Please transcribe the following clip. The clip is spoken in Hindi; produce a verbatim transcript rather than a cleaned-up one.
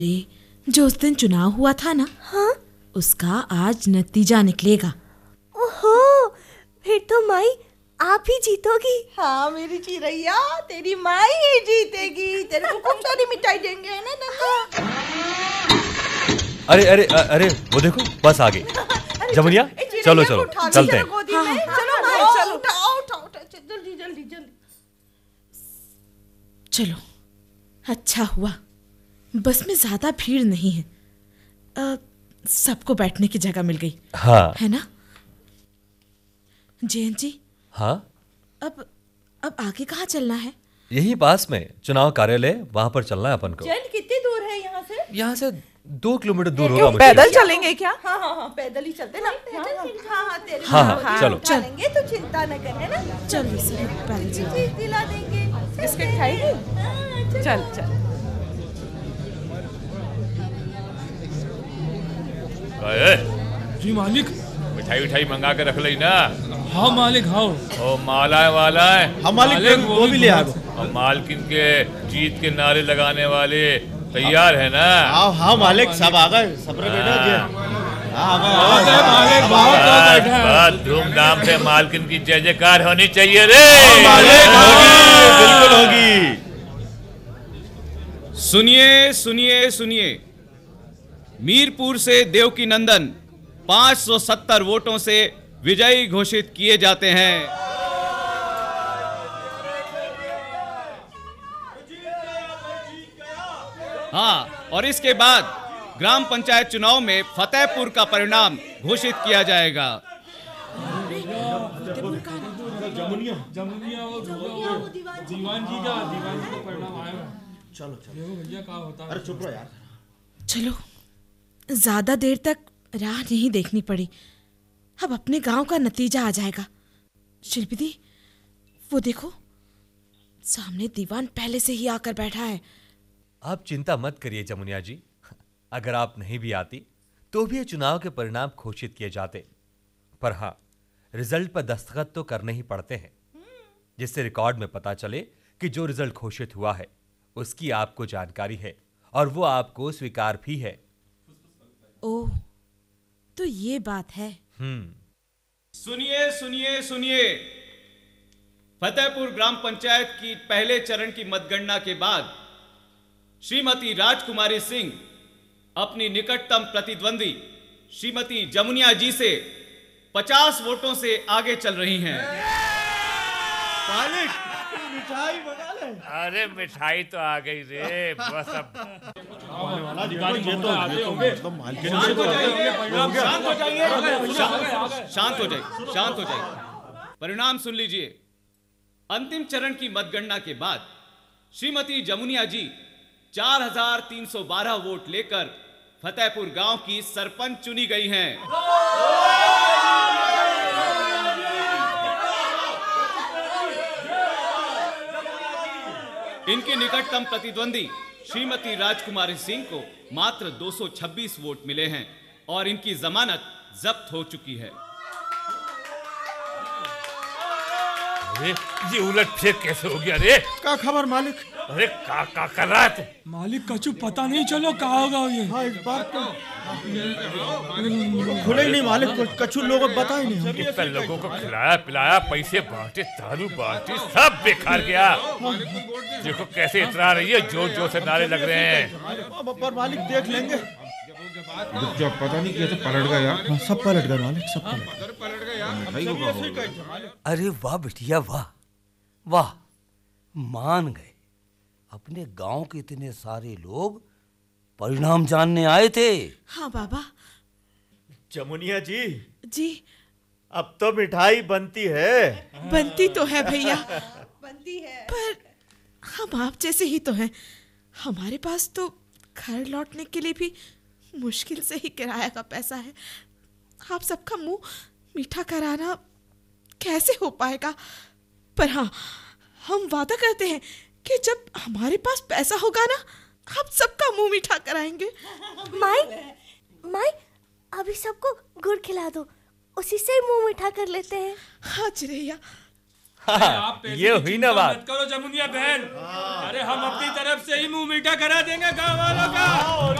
ये जो उस दिन चुनाव हुआ था ना, हाँ? उसका आज नतीजा निकलेगा। ओहो, फिर तो माई आप ही जीतोगी। हाँ मेरी चिरैया, तेरी माई ही जीतेगी। तेरे को खूब सारी मिठाई देंगे, है ना नन्हा? अरे अरे अरे वो देखो बस आ गई। जमुनिया चलो चलो चलते हैं। हाँ, हाँ, चलो भाई चलो, उठाओ उठाओ उठाओ, जल्दी जल्दी जल्दी। चलो, अच्छा हुआ बस में ज्यादा भीड़ नहीं है। आ, सबको बैठने की जगह मिल गई। हाँ है ना जयंत जी? हाँ अब अब आगे कहाँ चलना है? यही पास में चुनाव कार्यालय, वहां पर चलना है अपन को। जैन कितनी दूर है यहाँ से? यहाँ से दो किलोमीटर दूर होगा मुझसे। पैदल चलेंगे क्या? हाँ हाँ हाँ पैदल ही चलते ना। हाँ हाँ हाँ तेरे हाँ, हाँ, चलो। चलेंगे तो चिंता न कर, है ना? चलो सर, पैदल चलो। चीज दिला देंगे। बिस्किट खाएगी? चल चल। जी मालिक। मिठाई उठाई मंगा के रख ली ना। हाँ मालिक हाँ। ओ माला है वाला है। हम मालिक वो भी ले आ गए। और मालकिन के जीत के नारे लगाने वाले तैयार है ना? हाँ हाँ मालिक सब आ गए। सबरे बेटा जी। हाँ बहुत है मालिक, बहुत तो बैठा है। बहुत धूमधाम से मालकिन की जय जयकार होनी चाहिए रे। मालिक होगी, बिल्कुल होगी। सुनिए सुनिए सुनिए, मीरपुर से देवकी नंदन पाँच सौ सत्तर वोटों से विजयी घोषित किए जाते हैं। हाँ, और इसके बाद ग्राम पंचायत चुनाव में फतेहपुर का परिणाम घोषित किया जाएगा। जमुनिया जमुनिया वो दीवान जी का दीवान जी का परिणाम आएगा। चलो चलो भैया क्या होता है? अरे चुप रहो यार। चलो, ज्यादा देर तक राह नहीं देखनी पड़ी। अब अपने गांव का नतीजा आ जाएगा। शिल्पी दी, वो देखो सामने दीवान पहले से ही आकर बैठा है। आप चिंता मत करिए जमुनिया जी, अगर आप नहीं भी आती तो भी ये चुनाव के परिणाम घोषित किए जाते। पर हाँ, रिजल्ट पर दस्तखत तो करने ही पड़ते हैं, जिससे रिकॉर्ड में पता चले कि जो रिजल्ट घोषित हुआ है उसकी आपको जानकारी है और वो आपको स्वीकार भी है। ओह, तो ये बात है। हम्म सुनिए सुनिए सुनिए, फतेहपुर ग्राम पंचायत की पहले चरण की मतगणना के बाद श्रीमती राजकुमारी सिंह अपनी निकटतम प्रतिद्वंदी श्रीमती जमुनिया जी से पचास वोटों से आगे चल रही हैं। मालिक मिठाई मंगा ले। अरे मिठाई तो आ गई रे। बस अब वाला देखो ये तो एकदम मालिक। शांत हो जाइए, शांत हो जाइए, शांत हो जाइए, शांत हो जाइए। परिणाम सुन लीजिए। अंतिम चरण की मतगणना के बाद श्रीमती जमुनिया जी चार हजार तीन सौ बारह वोट लेकर फतेहपुर गांव की सरपंच चुनी गई हैं। इनकी निकटतम प्रतिद्वंदी श्रीमती राजकुमारी सिंह को मात्र दो सौ छब्बीस वोट मिले हैं और इनकी जमानत जब्त हो चुकी है। अरे ये उलट फेर कैसे हो गया रे? क्या खबर मालिक? अरे का का कर रहा है तू? मालिक कछु पता नहीं चलो कहा होगा ये। हाँ इस बार तो खुले ही नहीं मालिक, कुछ कछु लोगों को बता ही नहीं। कितने लोगों को खिलाया पिलाया, पैसे बांटे, दारू बांटी, सब बेकार गया। देखो कैसे इतरा रही है, जोर जोर से नारे लग रहे हैं। अब पर मालिक देख लेंगे। जब पता नहीं कैसे पलट गया यार। हाँ, सब पलट गए मालिक, सब पलट गए। अरे वाह बिटिया वाह वाह, मान गए। अपने गांव के इतने सारे लोग परिणाम जानने आए थे। हाँ बाबा। जमुनिया जी जी अब तो मिठाई बनती है। बनती तो है भैया, बनती है, पर हम आप जैसे ही तो हैं। हमारे पास तो घर लौटने के लिए भी मुश्किल से ही किराया का पैसा है। आप सबका मुंह मीठा कराना कैसे हो पाएगा? पर हाँ, हम वादा करते हैं कि जब हमारे पास पैसा होगा ना, हम सबका मुंह मीठा कराएंगे। माई माई अभी सबको गुड़ खिला दो, उसी से मुंह मीठा कर लेते हैं। हाँ चिरैया, अरे आप पैसे ये की हुई चिंता ना बात। मत करो जमुनिया बहन। अरे हम अपनी तरफ से ही मुंह मीठा करा देंगे गाँव वालों का।